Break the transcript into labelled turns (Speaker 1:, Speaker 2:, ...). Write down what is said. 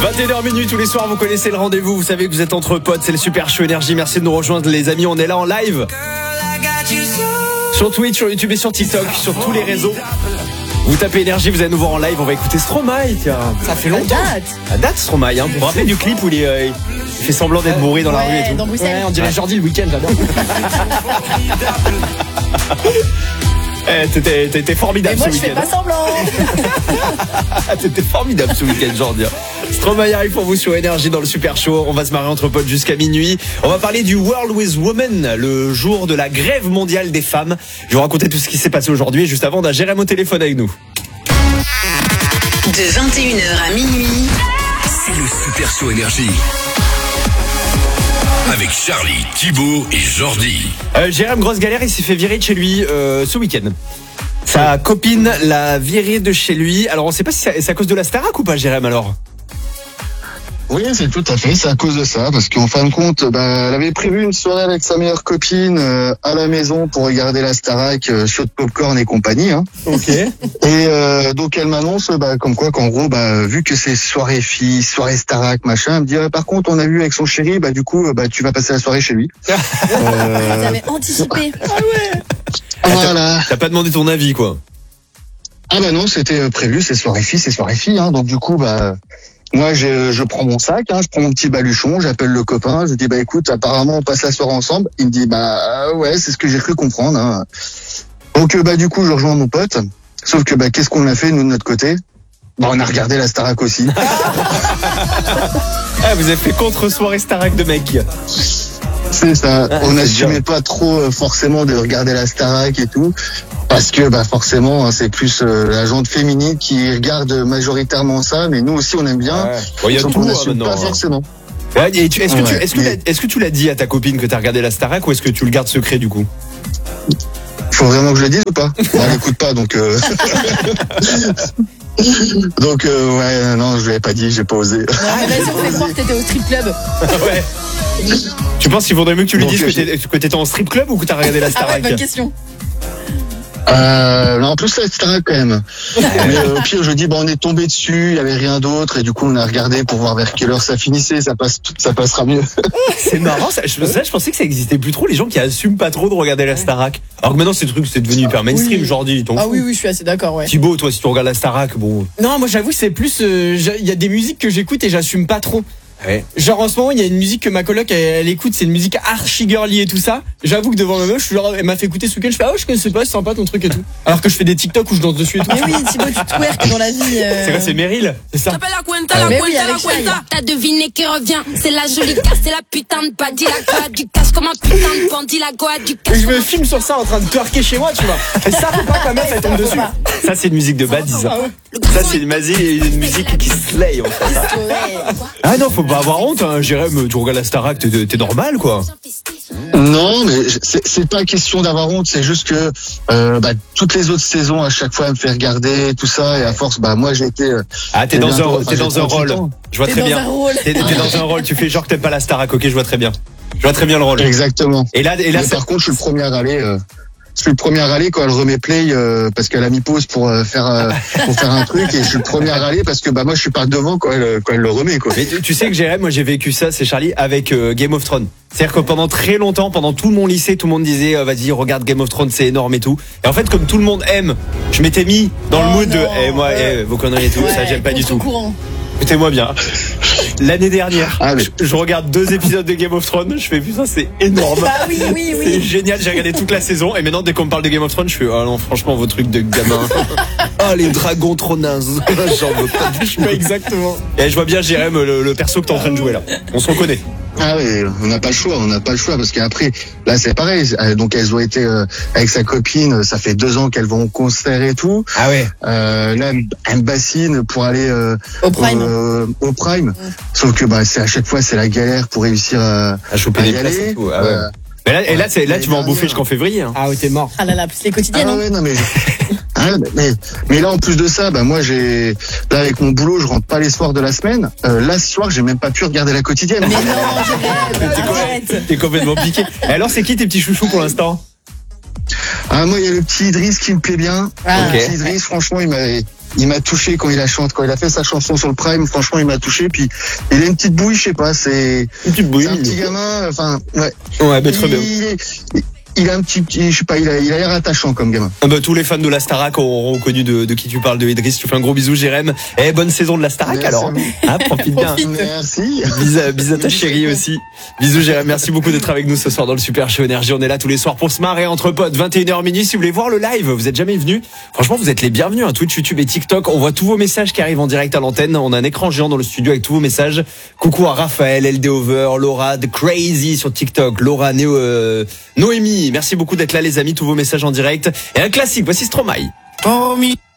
Speaker 1: 21h minuit tous les soirs, vous connaissez le rendez-vous, vous savez que vous êtes entre potes, c'est le Super Show Énergie, merci de nous rejoindre les amis, on est là en live sur Twitch, sur YouTube et sur TikTok, sur tous les réseaux. Vous tapez Énergie, vous allez nous voir en live, on va écouter Stromae, tiens. Ça fait longtemps. La date Stromae, hein. Vous vous rappelez du clip où il fait semblant d'être bourré dans la rue et tout.
Speaker 2: Dans Bruxelles.
Speaker 3: Ouais, on dirait Jordi le week-end, j'adore.
Speaker 1: T'étais formidable
Speaker 2: Et moi,
Speaker 1: ce
Speaker 2: je fais
Speaker 1: week-end.
Speaker 2: pas semblant.
Speaker 1: T'étais formidable ce week-end, Jordi. Stromae arrive pour vous sur Énergie dans le Super Show. On va se marrer entre potes jusqu'à minuit. On va parler du World with Women, le jour de la grève mondiale des femmes. Je vais vous raconter tout ce qui s'est passé aujourd'hui. Et juste avant, on a Jérém au téléphone avec nous.
Speaker 4: De 21h à minuit,
Speaker 5: C'est le Super Show Énergie. Avec Charlie, Thibaut et Jordi.
Speaker 1: Jérém, grosse galère, il s'est fait virer de chez lui ce week-end. Sa copine l'a viré de chez lui. Alors on sait pas si c'est à cause de la Starac ou pas, Jérém, alors.
Speaker 6: Oui, c'est tout à fait, c'est à cause de ça, parce qu'en fin de compte, elle avait prévu une soirée avec sa meilleure copine à la maison pour regarder la Starac, show de popcorn et compagnie. Hein.
Speaker 1: Ok.
Speaker 6: Et donc elle m'annonce comme quoi qu'en gros, vu que c'est soirée fille, soirée Starac, machin, elle me dit par contre on a vu avec son chéri, du coup tu vas passer la soirée chez lui.
Speaker 2: T'avais anticipé.
Speaker 6: Voilà.
Speaker 1: T'as pas demandé ton avis, quoi.
Speaker 6: Ah non, c'était prévu, c'est soirée fille, hein. Donc du coup, moi, je prends mon sac, je prends mon petit baluchon, j'appelle le copain, je dis écoute, apparemment on passe la soirée ensemble. Il me dit ouais, c'est ce que j'ai cru comprendre. Hein. Donc du coup, je rejoins mon pote. Sauf que qu'est-ce qu'on a fait nous de notre côté ? On a regardé la Starac aussi.
Speaker 1: Vous avez fait contre soirée Starac de mec.
Speaker 6: C'est ça. On
Speaker 1: c'est
Speaker 6: n'assumait
Speaker 1: dur.
Speaker 6: pas trop forcément de regarder la Starac et tout. Parce que forcément c'est plus la gente féminine qui regarde majoritairement ça, mais nous aussi on aime bien.
Speaker 1: Bon, il y a
Speaker 6: donc
Speaker 1: tout
Speaker 6: on n'assume
Speaker 1: maintenant.
Speaker 6: pas forcément.
Speaker 1: Et est-ce que tu l'as dit à ta copine que t'as regardé la Starac ou est-ce que tu le gardes secret du coup ?
Speaker 6: Faut vraiment que je le dise ou pas ? Elle n'écoute pas donc. Donc non, je l'avais pas dit, j'ai pas osé.
Speaker 2: Non, mais vas-y, on fait croire que t'étais au strip club.
Speaker 1: Ouais. Tu penses qu'il vaudrait mieux que tu lui
Speaker 6: Donc,
Speaker 1: dises que t'étais en strip club ou que t'as regardé la
Speaker 2: Ah ouais,
Speaker 1: Starac ?
Speaker 2: bonne question.
Speaker 6: Non, en plus, la Starac quand même. Mais au pire, je dis, on est tombé dessus, il y avait rien d'autre, et du coup, on a regardé pour voir vers quelle heure ça finissait, ça passera mieux.
Speaker 1: C'est marrant, je pensais que ça existait plus trop, les gens qui assument pas trop de regarder la Starac. Alors que maintenant, ces trucs, c'est devenu hyper mainstream,
Speaker 2: Oui.
Speaker 1: Jordi.
Speaker 2: Ah oui, je suis assez d'accord, ouais.
Speaker 1: Thibaut, toi, si tu regardes la Starac, bon.
Speaker 3: Non, moi j'avoue, c'est plus. Il y a des musiques que j'écoute et j'assume pas trop.
Speaker 1: Ouais.
Speaker 3: Genre en ce moment, il y a une musique que ma coloc elle écoute, c'est une musique archi girly et tout ça. J'avoue que devant ma meuf, je suis genre, elle m'a fait écouter ce week-end, je fais je connaissais pas, c'est sympa ton truc et tout. Alors que je fais des TikTok où je danse dessus et tout.
Speaker 2: Mais oui, Thibaut, tu twerk dans la vie.
Speaker 1: C'est quoi, c'est Meryl ?
Speaker 3: C'est ça.
Speaker 2: Mais oui, avec Shai.
Speaker 7: T'as deviné qui revient, c'est la jolie casse, c'est la putain de badie, la goa du cash comme un putain de bandit, la goa du cash.
Speaker 3: Et je me filme sur ça en train de twerker chez moi, tu vois. Et ça, faut pas que ma meuf elle tombe dessus.
Speaker 1: Ça, c'est une musique de badis.
Speaker 3: Ah ouais.
Speaker 1: Ça, c'est une musique qui slay, en fait.
Speaker 2: Ouais.
Speaker 1: Ah non, faut pas avoir honte, hein. Jérém, tu regardes la Starac, t'es normal, quoi.
Speaker 6: Non, mais c'est pas question d'avoir honte, c'est juste que toutes les autres saisons, à chaque fois, elle me fait regarder tout ça, et à force, moi j'ai été.
Speaker 1: T'es dans un rôle. Je vois
Speaker 2: T'es
Speaker 1: très
Speaker 2: dans
Speaker 1: bien.
Speaker 2: un rôle.
Speaker 1: T'es dans un rôle, tu fais genre que t'aimes pas la Starac, ok, je vois très bien. Je vois très bien le rôle.
Speaker 6: Exactement.
Speaker 1: Et là,
Speaker 6: Mais par contre, je suis le premier à râler. Je suis le premier à râler quand elle remet play parce qu'elle a mis pause pour faire un truc, et je suis le premier à râler parce que moi je suis pas devant quand elle le remet, quoi.
Speaker 1: Mais tu sais que Jérém, moi j'ai vécu ça, c'est Charlie, avec Game of Thrones. C'est-à-dire que pendant très longtemps, pendant tout mon lycée, tout le monde disait vas-y regarde Game of Thrones, c'est énorme et tout. Et en fait, comme tout le monde aime, je m'étais mis dans le mood de vos conneries et tout, ça j'aime pas du tout.
Speaker 2: Courant.
Speaker 1: Écoutez-moi bien. L'année dernière,
Speaker 6: mais...
Speaker 1: je regarde 2 épisodes de Game of Thrones, je fais putain c'est énorme.
Speaker 2: Ah oui.
Speaker 1: C'est génial, j'ai regardé toute la saison et maintenant dès qu'on me parle de Game of Thrones, je fais non franchement vos trucs de gamin. Les dragons trop nazes. J'en veux pas.
Speaker 3: Je sais pas exactement.
Speaker 1: Et je vois bien Jérém le perso que t'es en train de jouer là. On se reconnaît.
Speaker 6: Ah oui, on n'a pas le choix parce qu'après là c'est pareil, donc elles ont été avec sa copine, ça fait 2 ans qu'elles vont au concert et tout.
Speaker 1: Ah ouais.
Speaker 6: Là elle me bassine pour aller
Speaker 2: Au Prime.
Speaker 6: au Prime. Sauf que c'est à chaque fois c'est la galère pour réussir à
Speaker 1: choper
Speaker 6: à
Speaker 1: des
Speaker 6: y
Speaker 1: places
Speaker 6: aller.
Speaker 1: et tout. Ah ouais. Mais là tu vas en bouffer jusqu'en février. Hein.
Speaker 3: Ah ouais, t'es mort.
Speaker 2: Ah là là, plus les quotidiennes.
Speaker 6: Ah ouais, non mais mais là en plus de ça, moi là avec mon boulot, je rentre pas les soirs de la semaine. Là ce soir, j'ai même pas pu regarder la quotidienne.
Speaker 2: Mais non, arrête.
Speaker 1: T'es complètement piqué. Et alors c'est qui tes petits chouchous pour l'instant ?
Speaker 6: Moi il y a le petit Idriss qui me plaît bien.
Speaker 2: Ah,
Speaker 6: Le petit Idriss, franchement, il m'a touché quand il a fait sa chanson sur le Prime. Franchement, il m'a touché. Puis il a une petite bouille, je sais pas, c'est
Speaker 1: Une petite bouille.
Speaker 6: c'est un petit gamin. Enfin, ouais.
Speaker 1: Ouais, bah, très bien.
Speaker 6: Il a un petit, je sais pas, il a l'air attachant comme gamin.
Speaker 1: Ah bah, tous les fans de la Starac auront reconnu de qui tu parles, de Idriss. Tu fais un gros bisou, Jérém. Et bonne saison de la Starac.
Speaker 6: Merci
Speaker 1: alors.
Speaker 6: à vous.
Speaker 1: Ah, profite bien.
Speaker 6: Merci.
Speaker 1: Bisous à ta chérie aussi. Bisous Jérém, merci beaucoup d'être avec nous ce soir dans le Super Show Énergie. On est là tous les soirs pour se marrer entre potes, 21h minuit. Si vous voulez voir le live, vous êtes jamais venus. Franchement, vous êtes les bienvenus, hein. Twitch, YouTube et TikTok. On voit tous vos messages qui arrivent en direct à l'antenne. On a un écran géant dans le studio avec tous vos messages. Coucou à Raphaël, LD Over, Laura, The Crazy sur TikTok, Laura, Noémie. Merci beaucoup d'être là les amis, tous vos messages en direct. Et un classique, voici Stromae.